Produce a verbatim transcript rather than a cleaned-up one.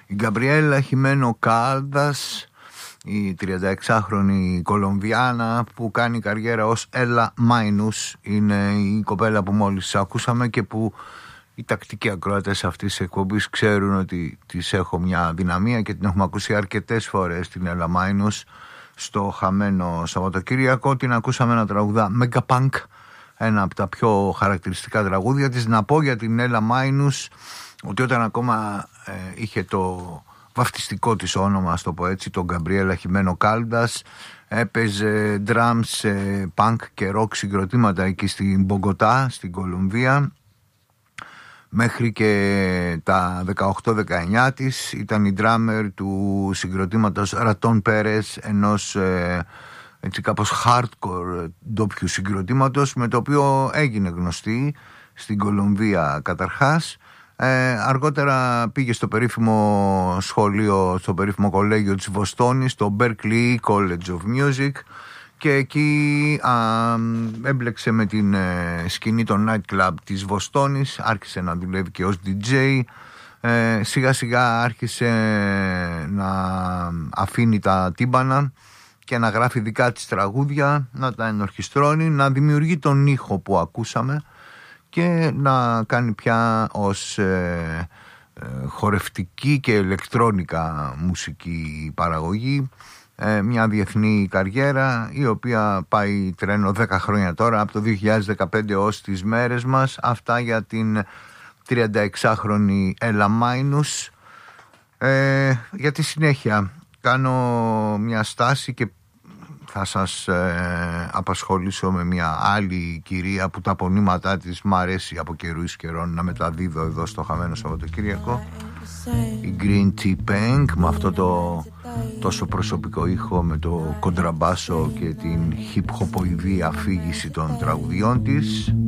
Η Γκαμπριέλα Χιμένο Κάλντας, η τριανταεξάχρονη Κολομβιάνα που κάνει καριέρα ως Έλα Μάινους, είναι η κοπέλα που μόλις ακούσαμε και που οι τακτικοί ακροατές αυτής της εκπομπής ξέρουν ότι της έχω μια δυναμία και την έχουμε ακούσει αρκετές φορές την Έλα Μάινους στο χαμένο Σαββατοκύριακο. Την ακούσαμε να τραγουδά Megapunk, ένα από τα πιο χαρακτηριστικά τραγούδια της. Να πω για την Έλα Μάινους ότι όταν ακόμα ε, είχε το βαφτιστικό της όνομα, ας το πω έτσι, τον Γκαμπριέλα Χιμένο Κάλντας, έπαιζε drums σε punk και rock συγκροτήματα εκεί στην Μπογκοτά, στην Κολομβία, μέχρι και τα δεκαοκτώ δεκαεννιά της. Ήταν η drummer του συγκροτήματος Ρατών Πέρες, ενός ε, έτσι κάπως hardcore ντόπιου συγκροτήματος, με το οποίο έγινε γνωστή στην Κολομβία καταρχάς. Ε, αργότερα πήγε στο περίφημο σχολείο, στο περίφημο κολέγιο της Βοστόνης, το Berklee College of Music, και εκεί α, έμπλεξε με την ε, σκηνή των nightclub της Βοστόνης, άρχισε να δουλεύει και ως ντι τζέι. ε, σιγά σιγά άρχισε να αφήνει τα τύμπανα και να γράφει δικά της τραγούδια, να τα ενορχιστρώνει, να δημιουργεί τον ήχο που ακούσαμε και να κάνει πια ως ε, ε, χορευτική και ηλεκτρόνικα μουσική παραγωγή ε, μια διεθνή καριέρα, η οποία πάει τρένο δέκα χρόνια τώρα, από το δύο χιλιάδες δεκαπέντε ως τις μέρες μας. Αυτά για την τριανταεξάχρονη Έλα Μάινους. Ε, για τη συνέχεια κάνω μια στάση και θα σας ε, απασχολήσω με μια άλλη κυρία που τα πονήματά της μ' αρέσει από καιρού εις καιρών να μεταδίδω εδώ στο χαμένο Σαββατοκύριακο. Η Green Tea Punk, με αυτό το τόσο προσωπικό ήχο, με το κοντραμπάσο και την hip-hopoειδή αφήγηση των τραγουδιών της.